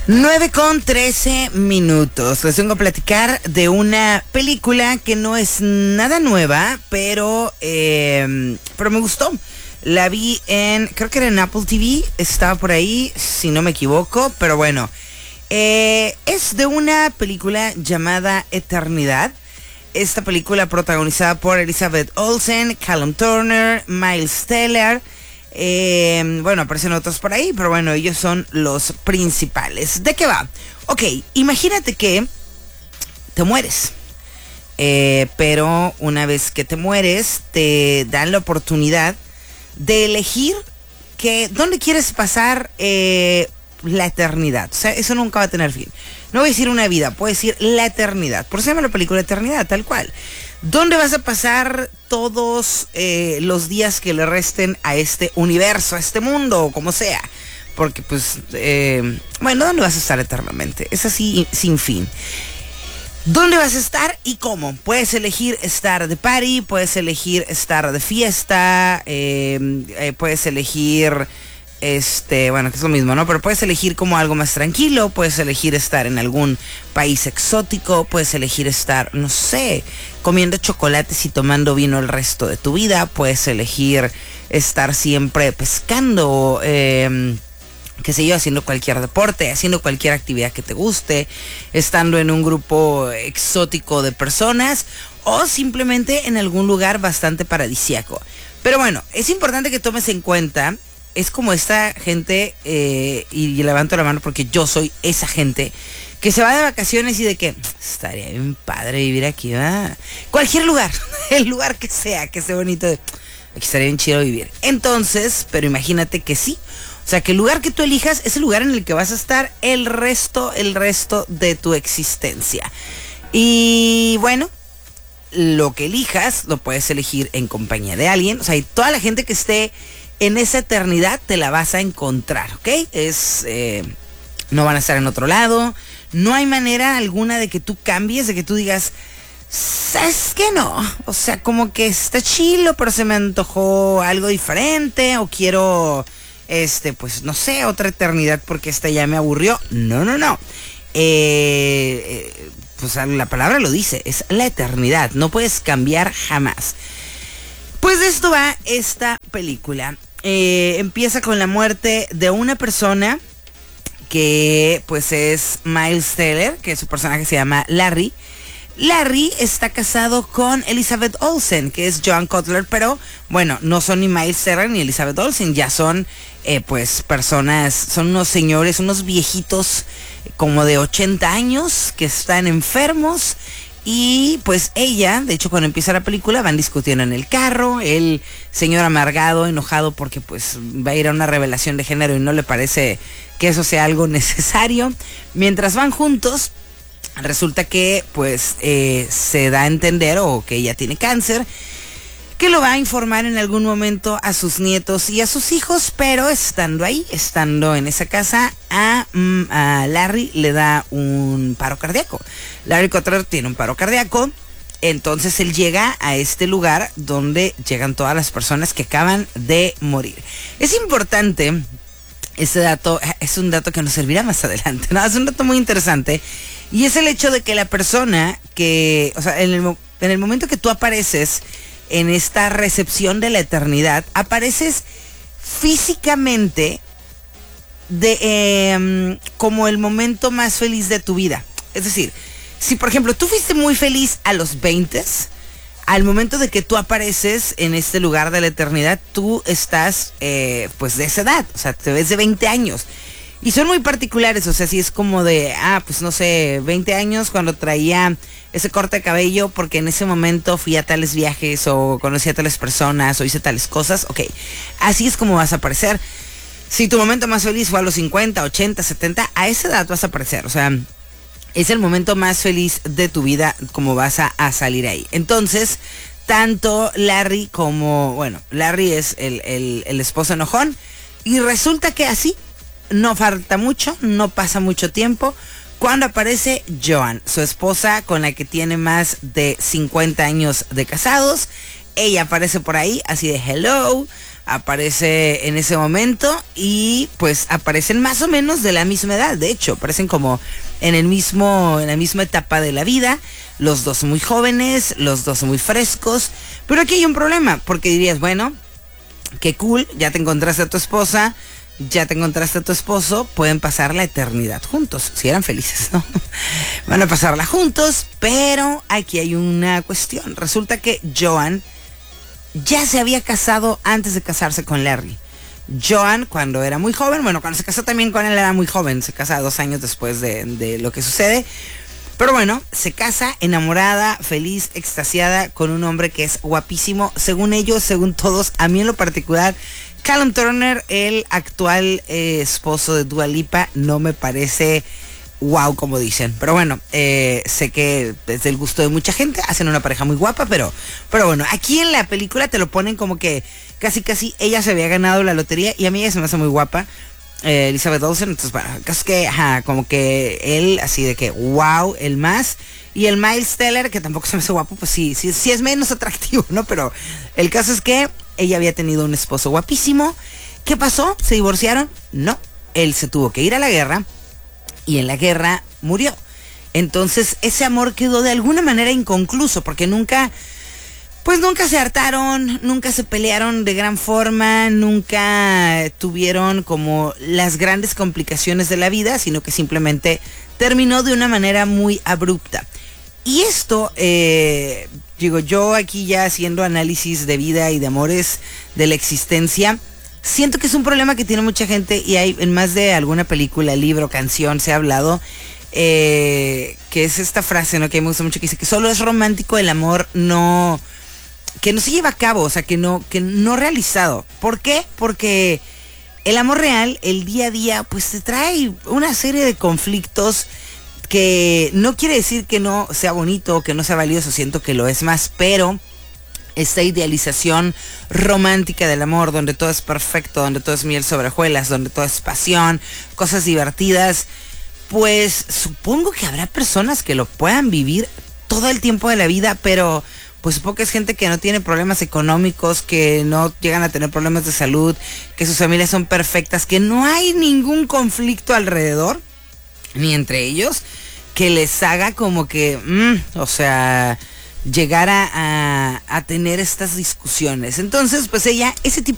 9:13. Les vengo a platicar de una película que no es nada nueva, pero me gustó. La vi creo que era en Apple TV, estaba por ahí, si no me equivoco, pero bueno. Es de una película llamada Eternidad. Esta película protagonizada por Elizabeth Olsen, Callum Turner, Miles Teller. Bueno, aparecen otros por ahí, pero bueno, ellos son los principales. ¿De qué va? Ok, imagínate que te mueres. Pero una vez que te mueres, te dan la oportunidad de elegir dónde quieres pasar la eternidad. O sea, eso nunca va a tener fin. No voy a decir una vida, puedo decir la eternidad. Por eso se llama la película Eternidad, tal cual. ¿Dónde vas a pasar todos los días que le resten a este universo, a este mundo, o como sea? Porque pues, bueno, ¿dónde vas a estar eternamente? Es así, sin fin. ¿Dónde vas a estar y cómo? Puedes elegir estar de party, puedes elegir estar de fiesta, puedes elegir... bueno, que es lo mismo, ¿no? Pero puedes elegir como algo más tranquilo, puedes elegir estar en algún país exótico, puedes elegir estar, no sé, comiendo chocolates y tomando vino el resto de tu vida, puedes elegir estar siempre pescando, qué sé yo, haciendo cualquier deporte, haciendo cualquier actividad que te guste, estando en un grupo exótico de personas o simplemente en algún lugar bastante paradisíaco. Pero bueno, es importante que tomes en cuenta... Es como esta gente, y levanto la mano porque yo soy esa gente, que se va de vacaciones y de que estaría bien padre vivir aquí, ¿verdad? Cualquier lugar, el lugar que sea bonito, aquí estaría bien chido vivir. Entonces, pero imagínate que sí. O sea, que el lugar que tú elijas es el lugar en el que vas a estar el resto de tu existencia. Y bueno, lo que elijas, lo puedes elegir en compañía de alguien. O sea, y toda la gente que esté... en esa eternidad te la vas a encontrar, ¿ok? No van a estar en otro lado. No hay manera alguna de que tú cambies, de que tú digas, ¿sabes qué? No. O sea, como que está chilo, pero se me antojó algo diferente. O quiero, pues no sé, otra eternidad porque esta ya me aburrió. No. Pues la palabra lo dice, es la eternidad. No puedes cambiar jamás. Pues de esto va esta película. Empieza con la muerte de una persona que pues es Miles Teller, que su personaje se llama Larry. Larry está casado con Elizabeth Olsen, que es Joan Cutler, pero bueno, no son ni Miles Teller ni Elizabeth Olsen, ya son pues personas, son unos señores, unos viejitos como de 80 años que están enfermos. Y pues ella, de hecho cuando empieza la película van discutiendo en el carro, el señor amargado, enojado porque pues va a ir a una revelación de género y no le parece que eso sea algo necesario. Mientras van juntos, resulta que pues se da a entender o que ella tiene cáncer, que lo va a informar en algún momento a sus nietos y a sus hijos, pero estando ahí, estando en esa casa, a Larry le da un paro cardíaco. Larry Cutler tiene un paro cardíaco, entonces él llega a este lugar donde llegan todas las personas que acaban de morir. Es importante, este dato es un dato que nos servirá más adelante, ¿no? Es un dato muy interesante, y es el hecho de que la persona que, o sea, en el momento que tú apareces en esta recepción de la eternidad, apareces físicamente como el momento más feliz de tu vida. Es decir, si por ejemplo tú fuiste muy feliz a los 20, al momento de que tú apareces en este lugar de la eternidad, tú estás pues de esa edad, o sea, te ves de 20 años. Y son muy particulares, o sea, si es como de, pues no sé, 20 años cuando traía ese corte de cabello porque en ese momento fui a tales viajes o conocí a tales personas o hice tales cosas. Ok, así es como vas a aparecer. Si tu momento más feliz fue a los 50, 80, 70, a esa edad vas a aparecer. O sea, es el momento más feliz de tu vida como vas a salir ahí. Entonces, tanto Larry como, bueno, Larry es el esposo enojón y resulta que así, no falta mucho, no pasa mucho tiempo, cuando aparece Joan, su esposa con la que tiene más de 50 años de casados. Ella aparece por ahí, así de hello, aparece en ese momento y pues aparecen más o menos de la misma edad. De hecho, aparecen como en la misma etapa de la vida. Los dos muy jóvenes, los dos muy frescos. Pero aquí hay un problema, porque dirías, bueno, qué cool, ya te encontraste a tu esposa, ya te encontraste a tu esposo, pueden pasar la eternidad juntos, si eran felices, ¿no? Van a pasarla juntos, pero aquí hay una cuestión. Resulta que Joan ya se había casado antes de casarse con Larry. Joan, cuando era muy joven, bueno, cuando se casó también con él era muy joven, se casa 2 años después de lo que sucede. Pero bueno, se casa enamorada, feliz, extasiada con un hombre que es guapísimo, según ellos, según todos. A mí en lo particular, Callum Turner, el actual esposo de Dua Lipa, no me parece wow, como dicen. Pero bueno, sé que es del gusto de mucha gente, hacen una pareja muy guapa, pero bueno, aquí en la película te lo ponen como que casi ella se había ganado la lotería y a mí ella se me hace muy guapa. Elizabeth Olsen, entonces bueno, casi que, como que él, así de que, wow, el más, y el Miles Teller, que tampoco se me hace guapo, pues sí es menos atractivo, ¿no? Pero el caso es que ella había tenido un esposo guapísimo. ¿Qué pasó? ¿Se divorciaron? No, él se tuvo que ir a la guerra, y en la guerra murió. Entonces ese amor quedó de alguna manera inconcluso, porque nunca se hartaron, nunca se pelearon de gran forma, nunca tuvieron como las grandes complicaciones de la vida, sino que simplemente terminó de una manera muy abrupta. Y esto, digo, yo aquí ya haciendo análisis de vida y de amores de la existencia, siento que es un problema que tiene mucha gente y hay en más de alguna película, libro, canción, se ha hablado, que es esta frase, ¿no? Que me gusta mucho, que dice que solo es romántico el amor que no se lleva a cabo, o sea, que no realizado. ¿Por qué? Porque el amor real, el día a día, pues te trae una serie de conflictos que no quiere decir que no sea bonito o que no sea valioso, siento que lo es más, pero esta idealización romántica del amor, donde todo es perfecto, donde todo es miel sobre hojuelas, donde todo es pasión, cosas divertidas, pues supongo que habrá personas que lo puedan vivir todo el tiempo de la vida, pero pues supongo que es gente que no tiene problemas económicos, que no llegan a tener problemas de salud, que sus familias son perfectas, que no hay ningún conflicto alrededor, ni entre ellos, que les haga como que, o sea, llegar a tener estas discusiones. Entonces, pues ella, ese tipo